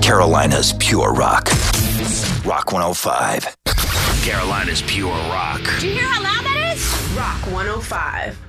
Carolina's Pure Rock. Rock 105. Carolina's Pure Rock. Do you hear how loud that is? Rock 105.